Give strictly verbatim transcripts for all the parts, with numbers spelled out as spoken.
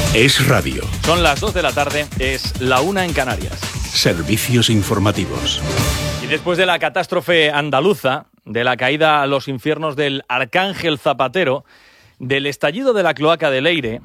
Es radio. Son las dos de la tarde, es la una en Canarias. Servicios informativos. Y después de la catástrofe andaluza, de la caída a los infiernos del Arcángel Zapatero, del estallido de la cloaca de Leire,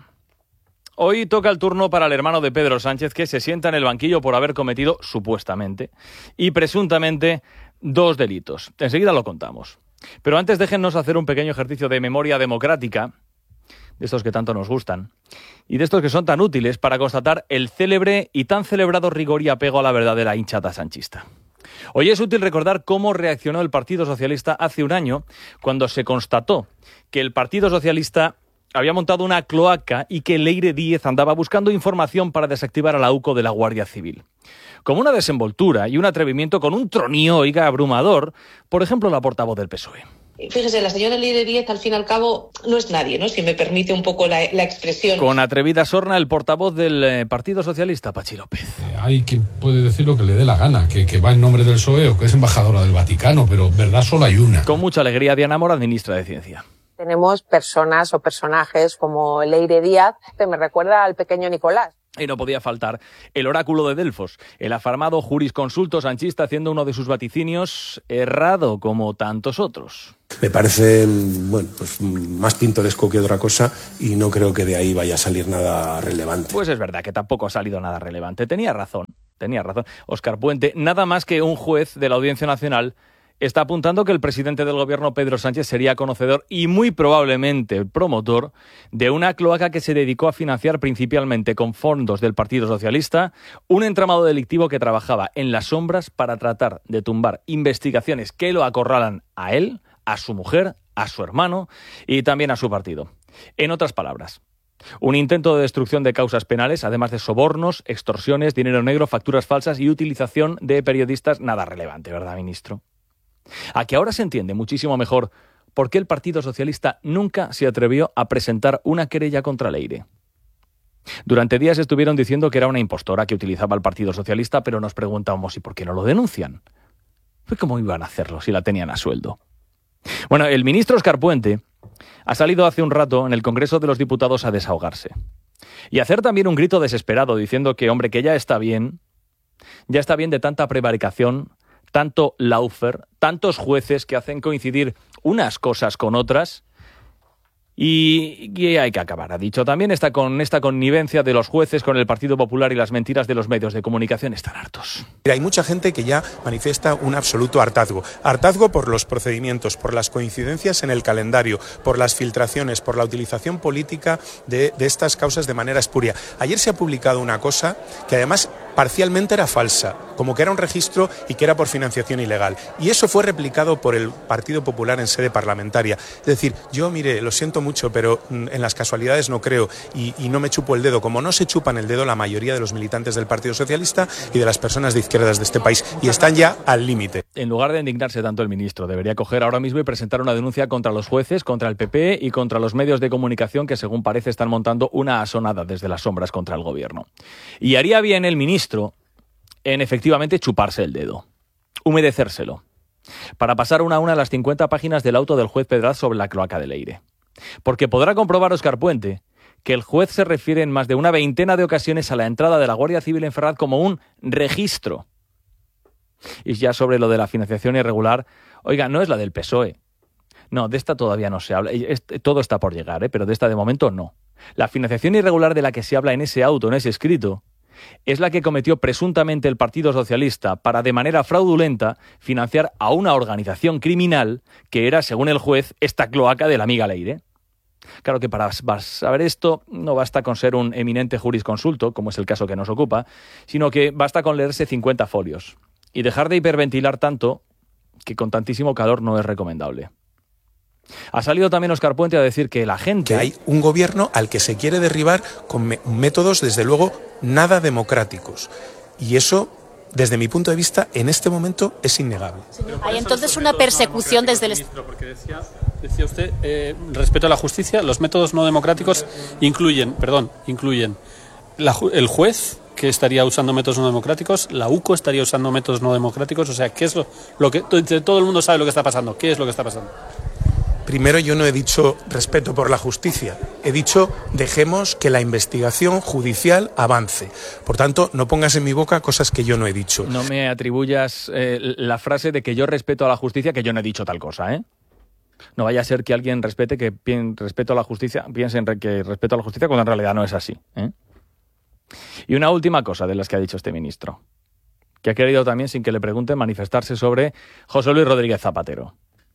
hoy toca el turno para el hermano de Pedro Sánchez, que se sienta en el banquillo por haber cometido, supuestamente, y presuntamente, dos delitos. Enseguida lo contamos. Pero antes déjennos hacer un pequeño ejercicio de memoria democrática, de estos que tanto nos gustan, y de estos que son tan útiles para constatar el célebre y tan celebrado rigor y apego a la verdad de la hinchada sanchista. Hoy es útil recordar cómo reaccionó el Partido Socialista hace un año, cuando se constató que el Partido Socialista había montado una cloaca y que Leire Díez andaba buscando información para desactivar a la UCO de la Guardia Civil. Como una desenvoltura y un atrevimiento con un tronío, oiga, abrumador, por ejemplo, la portavoz del P S O E. Fíjese, la señora Leire Díez, al fin y al cabo, no es nadie, ¿no? Si me permite un poco la, la expresión. Con atrevida sorna, el portavoz del eh, Partido Socialista, Pachi López. Eh, hay quien puede decir lo que le dé la gana, que, que va en nombre del P S O E o que es embajadora del Vaticano, pero verdad solo hay una. Con mucha alegría, Diana Morán, ministra de Ciencia. Tenemos personas o personajes como Leire Díaz, que me recuerda al pequeño Nicolás. Y no podía faltar el oráculo de Delfos, el afamado jurisconsulto sanchista, haciendo uno de sus vaticinios errado como tantos otros. Me parece, bueno, pues más pintoresco que otra cosa y no creo que de ahí vaya a salir nada relevante. Pues es verdad que tampoco ha salido nada relevante. Tenía razón, tenía razón. Óscar Puente, nada más que un juez de la Audiencia Nacional, está apuntando que el presidente del gobierno, Pedro Sánchez, sería conocedor y muy probablemente el promotor de una cloaca que se dedicó a financiar principalmente con fondos del Partido Socialista un entramado delictivo que trabajaba en las sombras para tratar de tumbar investigaciones que lo acorralan a él, a su mujer, a su hermano y también a su partido. En otras palabras, un intento de destrucción de causas penales, además de sobornos, extorsiones, dinero negro, facturas falsas y utilización de periodistas, nada relevante, ¿verdad, ministro? A que ahora se entiende muchísimo mejor por qué el Partido Socialista nunca se atrevió a presentar una querella contra Leire. Durante días estuvieron diciendo que era una impostora que utilizaba el Partido Socialista, pero nos preguntábamos ¿y por qué no lo denuncian? Pues ¿cómo iban a hacerlo si la tenían a sueldo? Bueno, el ministro Óscar Puente ha salido hace un rato en el Congreso de los Diputados a desahogarse y a hacer también un grito desesperado diciendo que, hombre, que ya está bien, ya está bien de tanta prevaricación, tanto laufer, tantos jueces que hacen coincidir unas cosas con otras y, y hay que acabar. Ha dicho también esta, con esta connivencia de los jueces con el Partido Popular y las mentiras de los medios de comunicación están hartos. Hay mucha gente que ya manifiesta un absoluto hartazgo. Hartazgo por los procedimientos, por las coincidencias en el calendario, por las filtraciones, por la utilización política de, de estas causas de manera espuria. Ayer se ha publicado una cosa que además parcialmente era falsa, como que era un registro y que era por financiación ilegal. Y eso fue replicado por el Partido Popular en sede parlamentaria. Es decir, yo, mire, lo siento mucho, pero en las casualidades no creo y, y no me chupo el dedo, como no se chupan el dedo la mayoría de los militantes del Partido Socialista y de las personas de izquierdas de este país, y están ya al límite. En lugar de indignarse tanto el ministro, debería coger ahora mismo y presentar una denuncia contra los jueces, contra el P P y contra los medios de comunicación que, según parece, están montando una asonada desde las sombras contra el gobierno. Y haría bien el ministro en efectivamente chuparse el dedo, humedecérselo, para pasar una a una las cincuenta páginas del auto del juez Pedraz sobre la cloaca de Leire. Porque podrá comprobar Óscar Puente que el juez se refiere en más de una veintena de ocasiones a la entrada de la Guardia Civil en Ferraz como un registro. Y ya sobre lo de la financiación irregular, oiga, no es la del P S O E. No, de esta todavía no se habla. Todo está por llegar, ¿eh? Pero de esta de momento no. La financiación irregular de la que se habla en ese auto, en ese escrito, es la que cometió presuntamente el Partido Socialista para, de manera fraudulenta, financiar a una organización criminal que era, según el juez, esta cloaca de la amiga Leire. Claro que para saber esto no basta con ser un eminente jurisconsulto, como es el caso que nos ocupa, sino que basta con leerse cincuenta folios y dejar de hiperventilar tanto, que con tantísimo calor no es recomendable. Ha salido también Óscar Puente a decir que la gente... Que hay un gobierno al que se quiere derribar con me- métodos, desde luego, nada democráticos. Y eso, desde mi punto de vista, en este momento es innegable. Hay entonces una persecución desde el Estado. Porque decía, decía usted, eh, respeto a la justicia, los métodos no democráticos incluyen, perdón, incluyen la, el juez, que estaría usando métodos no democráticos, la UCO estaría usando métodos no democráticos, o sea, ¿qué es lo, lo que todo el mundo sabe lo que está pasando? ¿Qué es lo que está pasando? Primero, yo no he dicho respeto por la justicia, he dicho dejemos que la investigación judicial avance. Por tanto, no pongas en mi boca cosas que yo no he dicho. No me atribuyas eh, la frase de que yo respeto a la justicia, que yo no he dicho tal cosa, ¿eh? No vaya a ser que alguien respete que pien, respeto a la justicia, piense en que respeto a la justicia cuando en realidad no es así, ¿eh? Y una última cosa de las que ha dicho este ministro, que ha querido también, sin que le pregunten, manifestarse sobre José Luis Rodríguez Zapatero.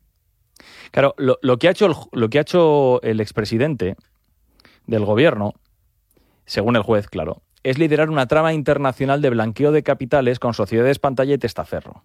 Claro, lo, lo, que ha hecho el, lo que ha hecho el expresidente del gobierno, según el juez, claro, es liderar una trama internacional de blanqueo de capitales con sociedades pantalla y testaferro.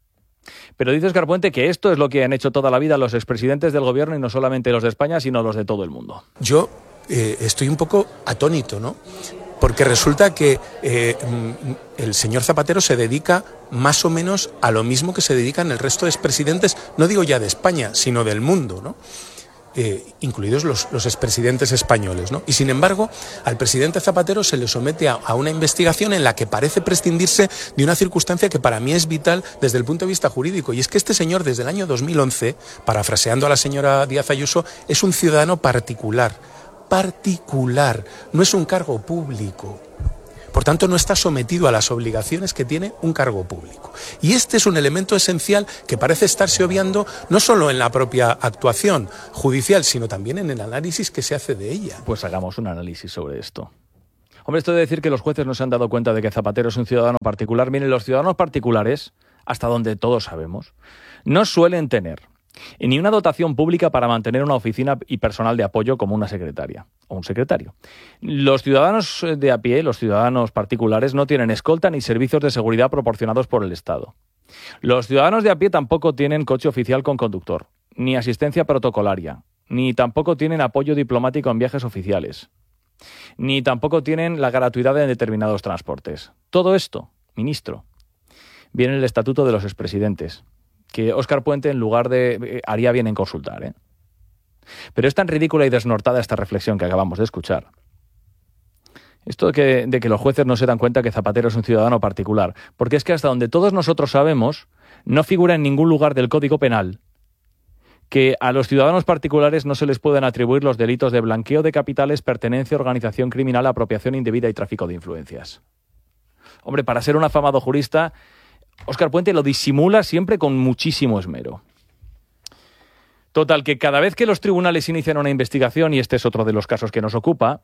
Pero dice Óscar Puente que esto es lo que han hecho toda la vida los expresidentes del gobierno, y no solamente los de España, sino los de todo el mundo. Yo eh, estoy un poco atónito, ¿no? Porque resulta que eh, el señor Zapatero se dedica más o menos a lo mismo que se dedican el resto de expresidentes, no digo ya de España, sino del mundo, ¿no? Eh, incluidos los, los expresidentes españoles, ¿no? Y sin embargo, al presidente Zapatero se le somete a, a una investigación en la que parece prescindirse de una circunstancia que para mí es vital desde el punto de vista jurídico, y es que este señor desde el año dos mil once, parafraseando a la señora Díaz Ayuso, es un ciudadano particular, particular, no es un cargo público. Por tanto, no está sometido a las obligaciones que tiene un cargo público. Y este es un elemento esencial que parece estarse obviando no solo en la propia actuación judicial, sino también en el análisis que se hace de ella. Pues hagamos un análisis sobre esto. Hombre, esto de decir que los jueces no se han dado cuenta de que Zapatero es un ciudadano particular, miren, los ciudadanos particulares, hasta donde todos sabemos, no suelen tener ni una dotación pública para mantener una oficina y personal de apoyo como una secretaria o un secretario. Los ciudadanos de a pie, los ciudadanos particulares, no tienen escolta ni servicios de seguridad proporcionados por el Estado. Los ciudadanos de a pie tampoco tienen coche oficial con conductor, ni asistencia protocolaria, ni tampoco tienen apoyo diplomático en viajes oficiales, ni tampoco tienen la gratuidad en determinados transportes. Todo esto, ministro, viene en el Estatuto de los Expresidentes, que Óscar Puente, en lugar de... Eh, haría bien en consultar, ¿eh? Pero es tan ridícula y desnortada esta reflexión que acabamos de escuchar. Esto de que, de que los jueces no se dan cuenta que Zapatero es un ciudadano particular, porque es que hasta donde todos nosotros sabemos, no figura en ningún lugar del Código Penal que a los ciudadanos particulares no se les pueden atribuir los delitos de blanqueo de capitales, pertenencia a organización criminal, apropiación indebida y tráfico de influencias. Hombre, para ser un afamado jurista, Óscar Puente lo disimula siempre con muchísimo esmero. Total, que cada vez que los tribunales inician una investigación, y este es otro de los casos que nos ocupa,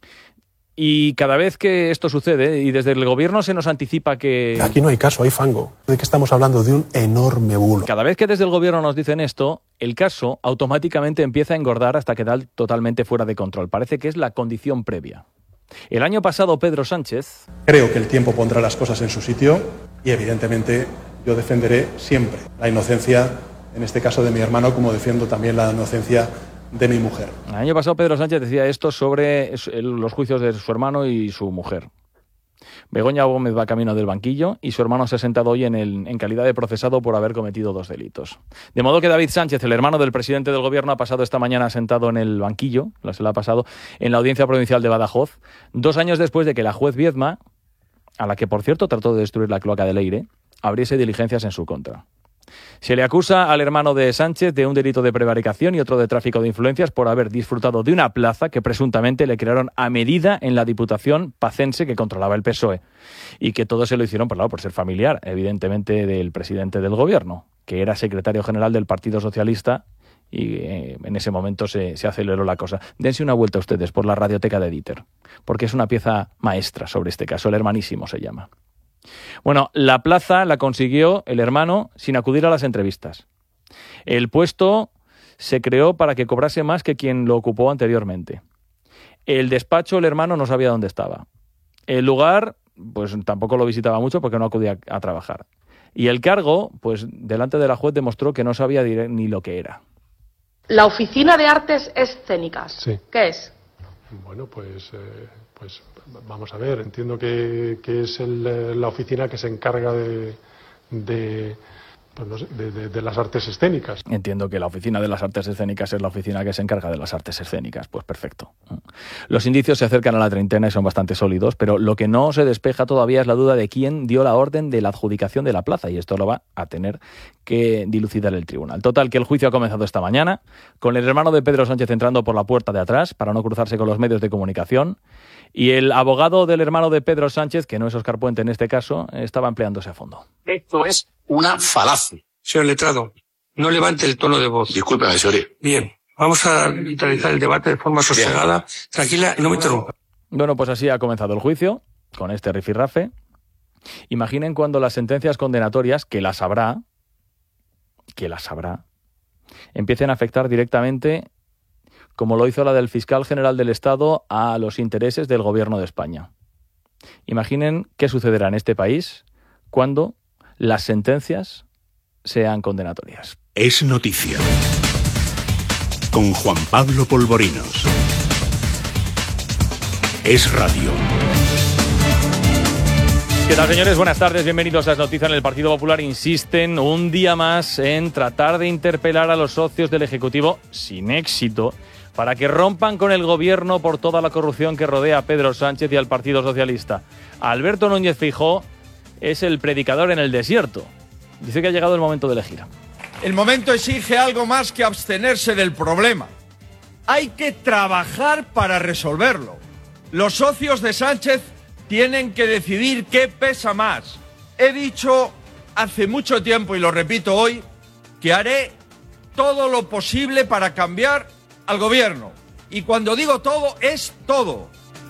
y cada vez que esto sucede, y desde el gobierno se nos anticipa que... Aquí no hay caso, hay fango. De que estamos hablando de un enorme bulo. Cada vez que desde el gobierno nos dicen esto, el caso automáticamente empieza a engordar hasta quedar totalmente fuera de control. Parece que es la condición previa. El año pasado, Pedro Sánchez... Creo que el tiempo pondrá las cosas en su sitio y, evidentemente, yo defenderé siempre la inocencia, en este caso de mi hermano, como defiendo también la inocencia de mi mujer. El año pasado Pedro Sánchez decía esto sobre los juicios de su hermano y su mujer. Begoña Gómez va camino del banquillo y su hermano se ha sentado hoy en, el, en calidad de procesado por haber cometido dos delitos. De modo que David Sánchez, el hermano del presidente del gobierno, ha pasado esta mañana sentado en el banquillo, se lo ha pasado en la Audiencia Provincial de Badajoz, dos años después de que la juez Viedma, a la que por cierto trató de destruir la cloaca de Leire, abriese diligencias en su contra. Se le acusa al hermano de Sánchez de un delito de prevaricación y otro de tráfico de influencias por haber disfrutado de una plaza que presuntamente le crearon a medida en la Diputación pacense que controlaba el P S O E. Y que todo se lo hicieron, por, lado, por ser familiar, evidentemente, del presidente del gobierno, que era secretario general del Partido Socialista, y eh, en ese momento se, se aceleró la cosa. Dense una vuelta ustedes por la radioteca de Dieter, porque es una pieza maestra sobre este caso, el hermanísimo se llama. Bueno, la plaza la consiguió el hermano sin acudir a las entrevistas. El puesto se creó para que cobrase más que quien lo ocupó anteriormente. El despacho, el hermano no sabía dónde estaba. El lugar, pues tampoco lo visitaba mucho porque no acudía a trabajar. Y el cargo, pues delante de la juez demostró que no sabía ni lo que era. La Oficina de Artes Escénicas. Sí. ¿Qué es? Bueno, pues, eh, pues vamos a ver, entiendo que, que es el, la oficina que se encarga de, de, pues no sé, de, de, de las artes escénicas. Entiendo que la oficina de las artes escénicas es la oficina que se encarga de las artes escénicas. Pues perfecto. Los indicios se acercan a la treintena y son bastante sólidos, pero lo que no se despeja todavía es la duda de quién dio la orden de la adjudicación de la plaza, y esto lo va a tener que dilucidar el tribunal. Total, que el juicio ha comenzado esta mañana, con el hermano de Pedro Sánchez entrando por la puerta de atrás para no cruzarse con los medios de comunicación, y el abogado del hermano de Pedro Sánchez, que no es Óscar Puente en este caso, estaba empleándose a fondo. Esto es una falacia. Señor letrado, no levante el tono de voz. Discúlpeme, señor. Bien, vamos a vitalizar el debate de forma sosegada, Bien. tranquila y no me interrumpa. Bueno, pues así ha comenzado el juicio, con este rifirrafe. Imaginen cuando las sentencias condenatorias, que las habrá, que las habrá, empiecen a afectar directamente, como lo hizo la del fiscal general del Estado, a los intereses del gobierno de España. Imaginen qué sucederá en este país cuando las sentencias sean condenatorias. Es noticia. Con Juan Pablo Polvorinos. Es radio. ¿Qué tal, señores? Buenas tardes, bienvenidos a Es Noticia. En el Partido Popular insisten un día más en tratar de interpelar a los socios del Ejecutivo, sin éxito, para que rompan con el gobierno por toda la corrupción que rodea a Pedro Sánchez y al Partido Socialista. Alberto Núñez Feijóo es el predicador en el desierto. Dice que ha llegado el momento de elegir. El momento exige algo más que abstenerse del problema. Hay que trabajar para resolverlo. Los socios de Sánchez tienen que decidir qué pesa más. He dicho hace mucho tiempo, y lo repito hoy, que haré todo lo posible para cambiar al gobierno. Y cuando digo todo, es todo.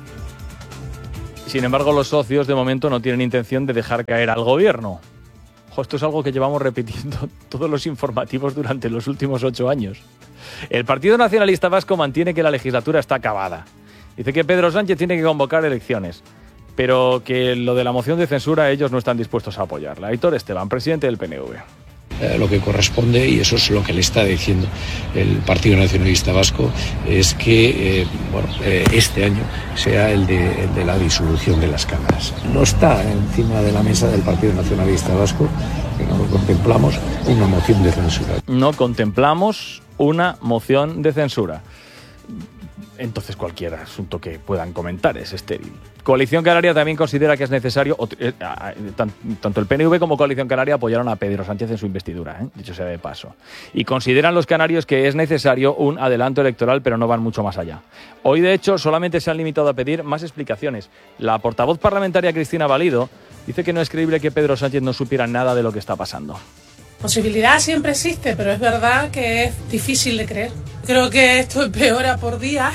Sin embargo, los socios de momento no tienen intención de dejar caer al gobierno. Ojo, esto es algo que llevamos repitiendo todos los informativos durante los últimos ocho años. El Partido Nacionalista Vasco mantiene que la legislatura está acabada. Dice que Pedro Sánchez tiene que convocar elecciones, pero que lo de la moción de censura ellos no están dispuestos a apoyarla. Aitor Esteban, presidente del P N V. Eh, lo que corresponde, y eso es lo que le está diciendo el Partido Nacionalista Vasco, es que eh, bueno, eh, este año sea el de, el de la disolución de las cámaras. No está encima de la mesa del Partido Nacionalista Vasco, que no contemplamos una moción de censura. No contemplamos una moción de censura. Entonces cualquier asunto que puedan comentar es estéril. Coalición Canaria también considera que es necesario, eh, tanto el P N V como Coalición Canaria apoyaron a Pedro Sánchez en su investidura, ¿eh? dicho sea de paso. Y consideran los canarios que es necesario un adelanto electoral, pero no van mucho más allá. Hoy, de hecho, solamente se han limitado a pedir más explicaciones. La portavoz parlamentaria Cristina Valido dice que no es creíble que Pedro Sánchez no supiera nada de lo que está pasando. Posibilidad siempre existe, pero es verdad que es difícil de creer. Creo que esto empeora por días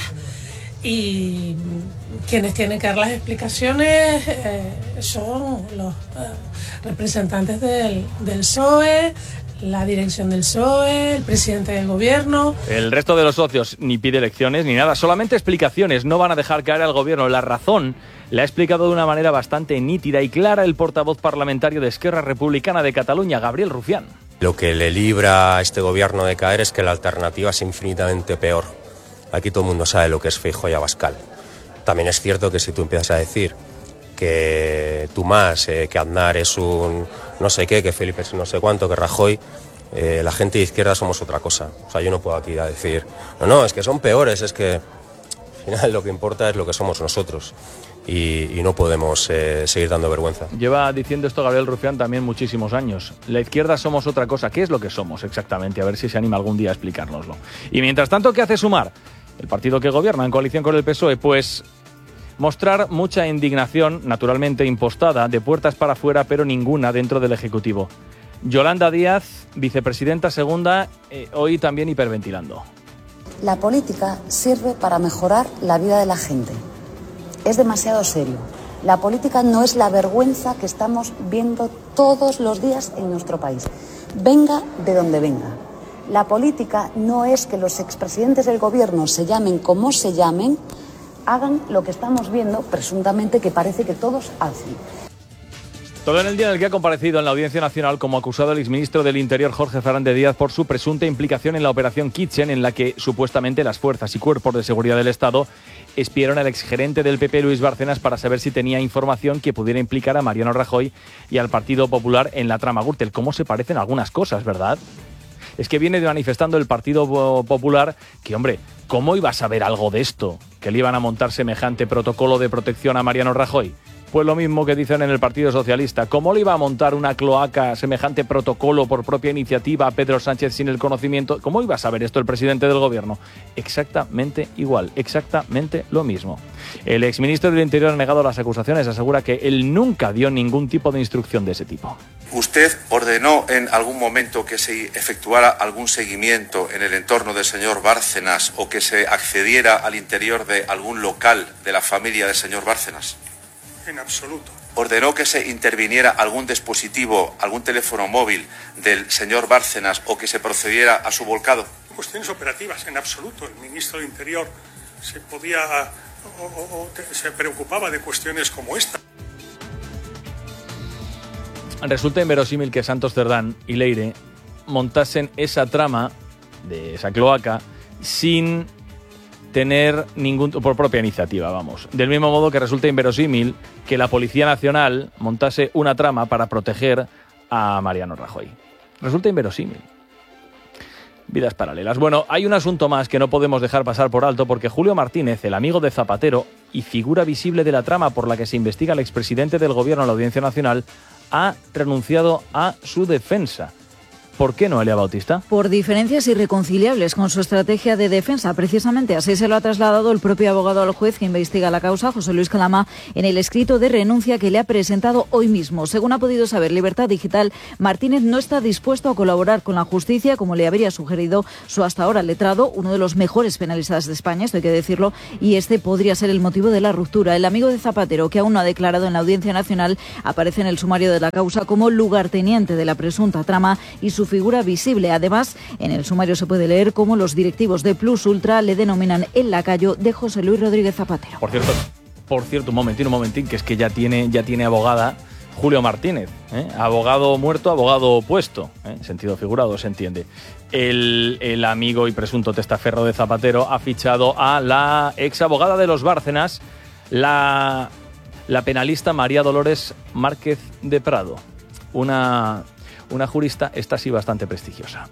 y quienes tienen que dar las explicaciones eh, son los eh, representantes del, del P S O E, la dirección del P S O E, el presidente del gobierno. El resto de los socios ni pide elecciones ni nada, solamente explicaciones. No van a dejar caer al gobierno. La razón la ha explicado de una manera bastante nítida y clara el portavoz parlamentario de Esquerra Republicana de Cataluña, Gabriel Rufián. Lo que le libra a este gobierno de caer es que la alternativa es infinitamente peor. Aquí todo el mundo sabe lo que es Feijóo y Abascal. También es cierto que si tú empiezas a decir que tú más, eh, que Aznar es un no sé qué, que Felipe es no sé cuánto, que Rajoy, eh, la gente de izquierda somos otra cosa. O sea, yo no puedo aquí a decir, no, no, es que son peores, es que al final lo que importa es lo que somos nosotros. Y, y no podemos eh, seguir dando vergüenza. Lleva diciendo esto Gabriel Rufián también muchísimos años. La izquierda somos otra cosa. ¿Qué es lo que somos exactamente? A ver si se anima algún día a explicárnoslo. Y mientras tanto, ¿qué hace Sumar? El partido que gobierna en coalición con el P S O E, pues mostrar mucha indignación, naturalmente impostada, de puertas para afuera, pero ninguna dentro del Ejecutivo. Yolanda Díaz, vicepresidenta segunda, eh, hoy también hiperventilando. La política sirve para mejorar la vida de la gente. Es demasiado serio. La política no es la vergüenza que estamos viendo todos los días en nuestro país. Venga de donde venga. La política no es que los expresidentes del gobierno se llamen como se llamen, hagan lo que estamos viendo, presuntamente, que parece que todos hacen. Todo en el día en el que ha comparecido en la Audiencia Nacional como acusado el exministro del Interior Jorge Fernández Díaz por su presunta implicación en la operación Kitchen, en la que supuestamente las fuerzas y cuerpos de seguridad del Estado espiaron al exgerente del P P Luis Bárcenas para saber si tenía información que pudiera implicar a Mariano Rajoy y al Partido Popular en la trama Gürtel. ¿Cómo se parecen algunas cosas, verdad? Es que viene manifestando el Partido Popular que, hombre, ¿cómo iba a saber algo de esto? ¿Que le iban a montar semejante protocolo de protección a Mariano Rajoy? Pues lo mismo que dicen en el Partido Socialista. ¿Cómo le iba a montar una cloaca semejante protocolo por propia iniciativa a Pedro Sánchez sin el conocimiento? ¿Cómo iba a saber esto el presidente del Gobierno? Exactamente igual, exactamente lo mismo. El exministro del Interior ha negado las acusaciones, asegura que él nunca dio ningún tipo de instrucción de ese tipo. ¿Usted ordenó en algún momento que se efectuara algún seguimiento en el entorno del señor Bárcenas o que se accediera al interior de algún local de la familia del señor Bárcenas? En absoluto. ¿Ordenó que se interviniera algún dispositivo, algún teléfono móvil del señor Bárcenas o que se procediera a su volcado? Cuestiones operativas, en absoluto. El ministro del Interior se podía o, o, o se preocupaba de cuestiones como esta. Resulta inverosímil que Santos Cerdán y Leire montasen esa trama de esa cloaca sin tener ningún por propia iniciativa, vamos. Del mismo modo que resulta inverosímil que la Policía Nacional montase una trama para proteger a Mariano Rajoy. Resulta inverosímil. Vidas paralelas. Bueno, hay un asunto más que no podemos dejar pasar por alto porque Julio Martínez, el amigo de Zapatero y figura visible de la trama por la que se investiga al expresidente del Gobierno en la Audiencia Nacional, ha renunciado a su defensa. ¿Por qué, Noelia Bautista? Por diferencias irreconciliables con su estrategia de defensa. Precisamente así se lo ha trasladado el propio abogado al juez que investiga la causa, José Luis Calama, en el escrito de renuncia que le ha presentado hoy mismo. Según ha podido saber Libertad Digital, Martínez no está dispuesto a colaborar con la justicia, como le habría sugerido su hasta ahora letrado, uno de los mejores penalistas de España, esto hay que decirlo, y este podría ser el motivo de la ruptura. El amigo de Zapatero, que aún no ha declarado en la Audiencia Nacional, aparece en el sumario de la causa como lugarteniente de la presunta trama y su figura visible. Además, en el sumario se puede leer cómo los directivos de Plus Ultra le denominan el lacayo de José Luis Rodríguez Zapatero. Por cierto, por cierto, un momentín, un momentín, que es que ya tiene, ya tiene abogada Julio Martínez, ¿eh? Abogado muerto, abogado puesto, ¿eh? Sentido figurado, se entiende. El, el amigo y presunto testaferro de Zapatero ha fichado a la ex abogada de los Bárcenas, la, la penalista María Dolores Márquez de Prado, una... Una jurista, esta sí bastante prestigiosa.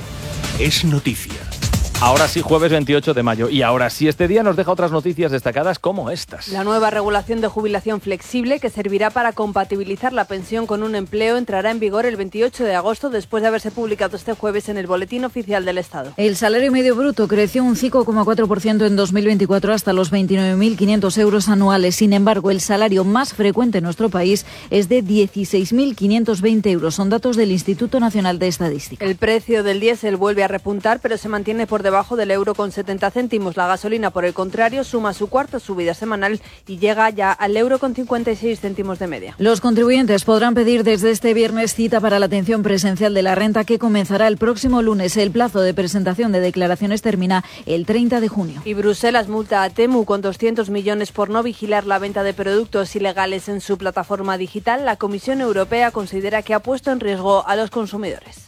Es noticia. Ahora sí, jueves veintiocho de mayo. Y ahora sí, este día nos deja otras noticias destacadas como estas. La nueva regulación de jubilación flexible, que servirá para compatibilizar la pensión con un empleo, entrará en vigor el veintiocho de agosto, después de haberse publicado este jueves en el Boletín Oficial del Estado. El salario medio bruto creció un cinco coma cuatro por ciento en dos mil veinticuatro hasta los veintinueve mil quinientos euros anuales. Sin embargo, el salario más frecuente en nuestro país es de dieciséis mil quinientos veinte euros. Son datos del Instituto Nacional de Estadística. El precio del diésel vuelve a repuntar, pero se mantiene por debajo debajo del euro con setenta céntimos. La gasolina, por el contrario, suma su cuarta subida semanal y llega ya al euro con cincuenta y seis céntimos de media. Los contribuyentes podrán pedir desde este viernes cita para la atención presencial de la renta, que comenzará el próximo lunes. El plazo de presentación de declaraciones termina el treinta de junio. Y Bruselas multa a Temu con doscientos millones por no vigilar la venta de productos ilegales en su plataforma digital. La Comisión Europea considera que ha puesto en riesgo a los consumidores.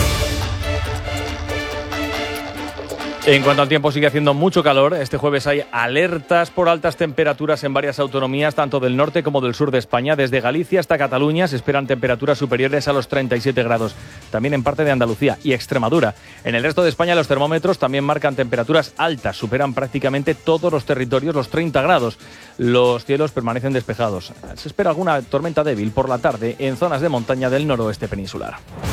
En cuanto al tiempo, sigue haciendo mucho calor. Este jueves hay alertas por altas temperaturas en varias autonomías, tanto del norte como del sur de España. Desde Galicia hasta Cataluña se esperan temperaturas superiores a los treinta y siete grados. También en parte de Andalucía y Extremadura. En el resto de España los termómetros también marcan temperaturas altas. Superan prácticamente todos los territorios los treinta grados. Los cielos permanecen despejados. Se espera alguna tormenta débil por la tarde en zonas de montaña del noroeste peninsular.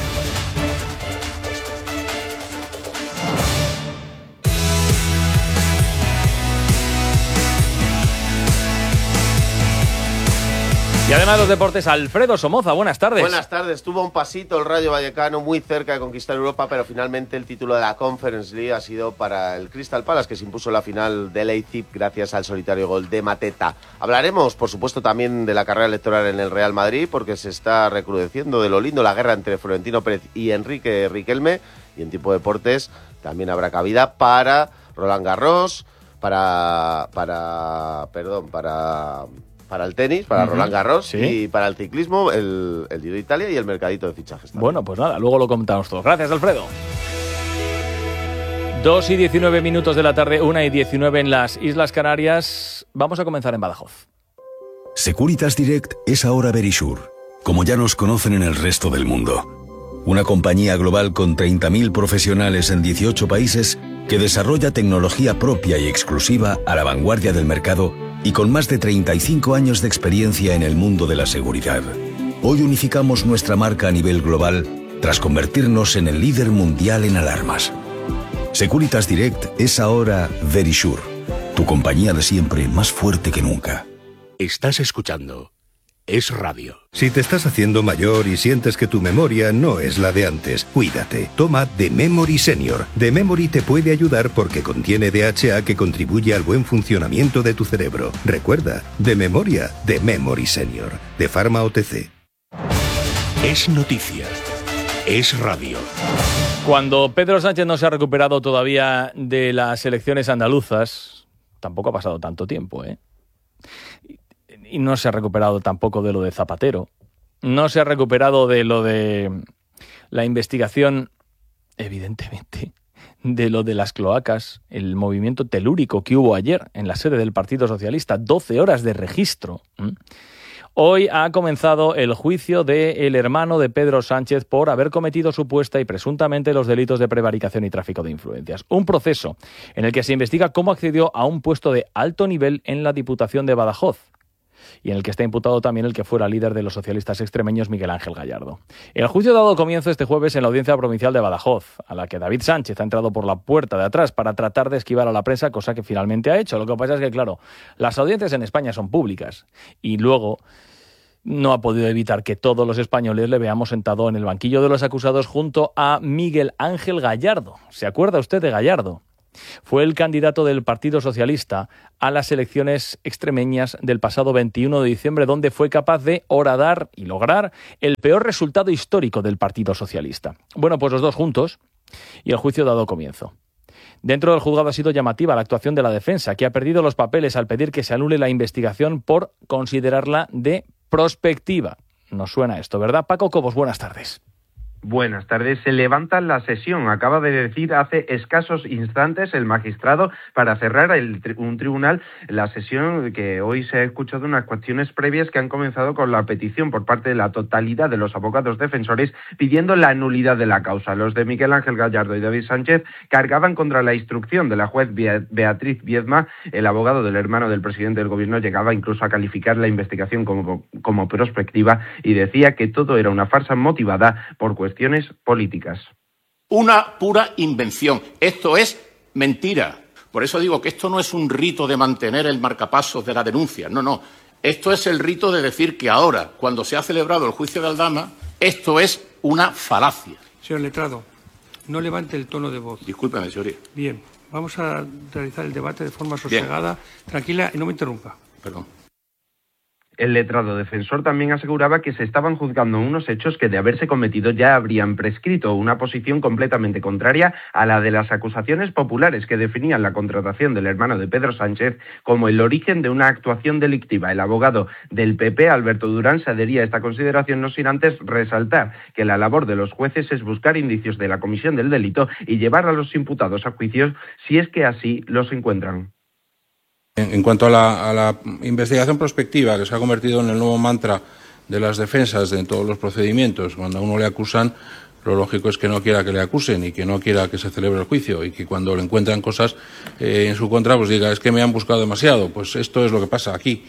Y además de los deportes, Alfredo Somoza, buenas tardes. Buenas tardes. Tuvo un pasito el Rayo Vallecano muy cerca de conquistar Europa, pero finalmente el título de la Conference League ha sido para el Crystal Palace, que se impuso en la final de Leipzig gracias al solitario gol de Mateta. Hablaremos, por supuesto, también de la carrera electoral en el Real Madrid, porque se está recrudeciendo de lo lindo la guerra entre Florentino Pérez y Enrique Riquelme, y en tipo de deportes también habrá cabida para Roland Garros, para... para... perdón, para... Para el tenis, para Uh-huh. Roland Garros, Sí. y para el ciclismo, el, el Giro de Italia y el mercadito de fichajes también. Bueno, pues nada, luego lo comentamos todos. Gracias, Alfredo. Dos y diecinueve minutos de la tarde, una y diecinueve en las Islas Canarias. Vamos a comenzar en Badajoz. Securitas Direct es ahora Verisure, como ya nos conocen en el resto del mundo. Una compañía global con treinta mil profesionales en dieciocho países que desarrolla tecnología propia y exclusiva a la vanguardia del mercado y con más de treinta y cinco años de experiencia en el mundo de la seguridad. Hoy unificamos nuestra marca a nivel global tras convertirnos en el líder mundial en alarmas. Securitas Direct es ahora Verisure, tu compañía de siempre más fuerte que nunca. Estás escuchando Es Radio. Si te estás haciendo mayor y sientes que tu memoria no es la de antes, cuídate. Toma The Memory Senior. The Memory te puede ayudar porque contiene D H A que contribuye al buen funcionamiento de tu cerebro. Recuerda, de memoria, The Memory Senior. De Pharma O T C. Es noticia. Es radio. Cuando Pedro Sánchez no se ha recuperado todavía de las elecciones andaluzas, tampoco ha pasado tanto tiempo, ¿eh? Y no se ha recuperado tampoco de lo de Zapatero, no se ha recuperado de lo de la investigación, evidentemente, de lo de las cloacas, el movimiento telúrico que hubo ayer en la sede del Partido Socialista, doce horas de registro. Hoy ha comenzado el juicio del hermano de Pedro Sánchez por haber cometido supuesta y presuntamente los delitos de prevaricación y tráfico de influencias. Un proceso en el que se investiga cómo accedió a un puesto de alto nivel en la Diputación de Badajoz, y en el que está imputado también el que fuera líder de los socialistas extremeños, Miguel Ángel Gallardo. El juicio ha dado comienzo este jueves en la Audiencia Provincial de Badajoz, a la que David Sánchez ha entrado por la puerta de atrás para tratar de esquivar a la prensa, cosa que finalmente ha hecho. Lo que pasa es que, claro, las audiencias en España son públicas y luego no ha podido evitar que todos los españoles le veamos sentado en el banquillo de los acusados junto a Miguel Ángel Gallardo. ¿Se acuerda usted de Gallardo? Fue el candidato del Partido Socialista a las elecciones extremeñas del pasado veintiuno de diciembre, donde fue capaz de horadar y lograr el peor resultado histórico del Partido Socialista. Bueno, pues los dos juntos, y el juicio ha dado comienzo. Dentro del juzgado ha sido llamativa la actuación de la defensa, que ha perdido los papeles al pedir que se anule la investigación por considerarla de prospectiva. Nos suena esto, ¿verdad? Paco Cobos, buenas tardes. Buenas tardes. Se levanta la sesión. Acaba de decir hace escasos instantes el magistrado para cerrar el, un tribunal la sesión, que hoy se ha escuchado unas cuestiones previas que han comenzado con la petición por parte de la totalidad de los abogados defensores pidiendo la nulidad de la causa. Los de Miguel Ángel Gallardo y David Sánchez cargaban contra la instrucción de la juez Beatriz Viedma. El abogado del hermano del presidente del gobierno llegaba incluso a calificar la investigación como, como prospectiva y decía que todo era una farsa motivada por cuestiones políticas. Una pura invención. Esto es mentira. Por eso digo que esto no es un rito de mantener el marcapasos de la denuncia. No, no. Esto es el rito de decir que ahora, cuando se ha celebrado el juicio de Aldama, esto es una falacia. Señor letrado, no levante el tono de voz. Discúlpeme, señoría. Bien, vamos a realizar el debate de forma sosegada, Bien. tranquila y no me interrumpa. Perdón. El letrado defensor también aseguraba que se estaban juzgando unos hechos que, de haberse cometido, ya habrían prescrito, una posición completamente contraria a la de las acusaciones populares que definían la contratación del hermano de Pedro Sánchez como el origen de una actuación delictiva. El abogado del P P, Alberto Durán, se adhería a esta consideración, no sin antes resaltar que la labor de los jueces es buscar indicios de la comisión del delito y llevar a los imputados a juicios si es que así los encuentran. En cuanto a la, a la investigación prospectiva, que se ha convertido en el nuevo mantra de las defensas de todos los procedimientos, cuando a uno le acusan, lo lógico es que no quiera que le acusen y que no quiera que se celebre el juicio y que cuando le encuentran cosas eh, en su contra, pues diga, es que me han buscado demasiado. Pues esto es lo que pasa aquí.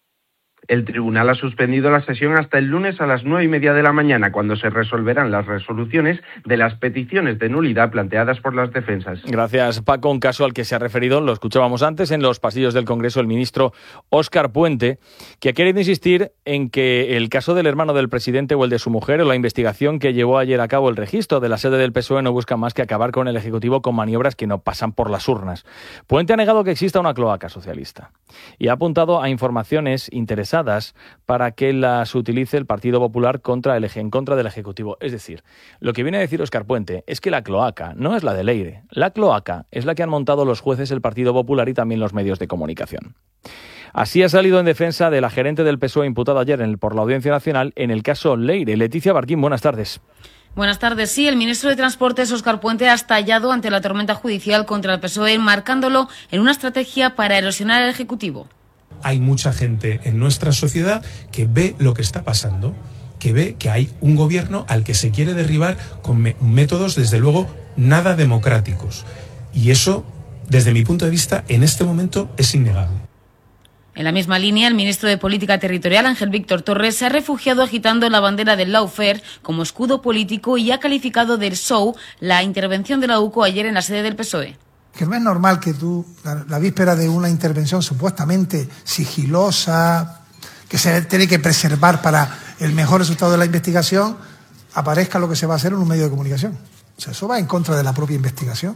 El tribunal ha suspendido la sesión hasta el lunes a las nueve y media de la mañana, cuando se resolverán las resoluciones de las peticiones de nulidad planteadas por las defensas. Gracias, Paco. Un caso al que se ha referido, lo escuchábamos antes, en los pasillos del Congreso, el ministro Óscar Puente, que ha querido insistir en que el caso del hermano del presidente o el de su mujer, o la investigación que llevó ayer a cabo el registro de la sede del P S O E, no busca más que acabar con el Ejecutivo con maniobras que no pasan por las urnas. Puente ha negado que exista una cloaca socialista y ha apuntado a informaciones interesantes para que las utilice el Partido Popular contra el eje, en contra del Ejecutivo. Es decir, lo que viene a decir Óscar Puente es que la cloaca no es la de Leire. La cloaca es la que han montado los jueces, el Partido Popular y también los medios de comunicación. Así ha salido en defensa de la gerente del P S O E imputada ayer en el, por la Audiencia Nacional en el caso Leire. Leticia Barquín, buenas tardes. Buenas tardes. Sí, el ministro de Transportes, Óscar Puente, ha estallado ante la tormenta judicial contra el P S O E, marcándolo en una estrategia para erosionar al Ejecutivo. Hay mucha gente en nuestra sociedad que ve lo que está pasando, que ve que hay un gobierno al que se quiere derribar con me- métodos, desde luego, nada democráticos. Y eso, desde mi punto de vista, en este momento es innegable. En la misma línea, el ministro de Política Territorial, Ángel Víctor Torres, se ha refugiado agitando la bandera del lawfare como escudo político y ha calificado de show la intervención de la U C O ayer en la sede del P S O E. Que no es normal que tú, la, la víspera de una intervención supuestamente sigilosa, que se tiene que preservar para el mejor resultado de la investigación, aparezca lo que se va a hacer en un medio de comunicación. O sea, eso va en contra de la propia investigación.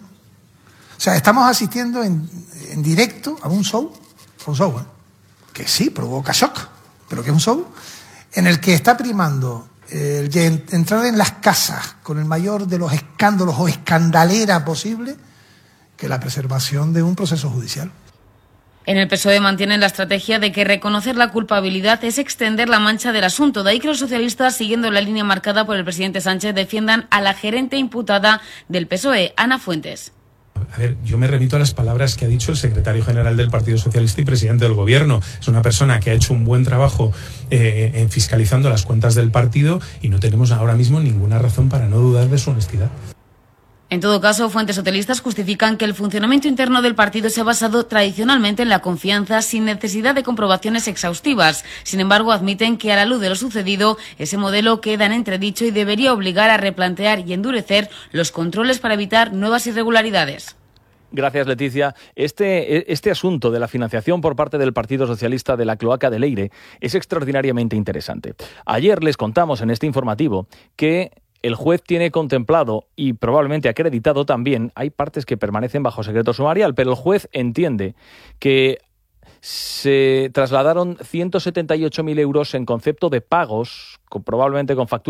O sea, estamos asistiendo en, en directo a un show, a un show, ¿eh? que sí provoca shock, pero que es un show en el que está primando el eh, entrar en las casas con el mayor de los escándalos o escandalera posible que la preservación de un proceso judicial. En el P S O E mantienen la estrategia de que reconocer la culpabilidad es extender la mancha del asunto. De ahí que los socialistas, siguiendo la línea marcada por el presidente Sánchez, defiendan a la gerente imputada del P S O E, Ana Fuentes. A ver, yo me remito a las palabras que ha dicho el secretario general del Partido Socialista y presidente del Gobierno. Es una persona que ha hecho un buen trabajo eh, en fiscalizando las cuentas del partido y no tenemos ahora mismo ninguna razón para no dudar de su honestidad. En todo caso, fuentes socialistas justifican que el funcionamiento interno del partido se ha basado tradicionalmente en la confianza sin necesidad de comprobaciones exhaustivas. Sin embargo, admiten que a la luz de lo sucedido, ese modelo queda en entredicho y debería obligar a replantear y endurecer los controles para evitar nuevas irregularidades. Gracias, Leticia. Este, este asunto de la financiación por parte del Partido Socialista de la cloaca de Leire es extraordinariamente interesante. Ayer les contamos en este informativo que el juez tiene contemplado y probablemente acreditado también, hay partes que permanecen bajo secreto sumarial, pero el juez entiende que se trasladaron ciento setenta y ocho mil euros en concepto de pagos, probablemente con facturas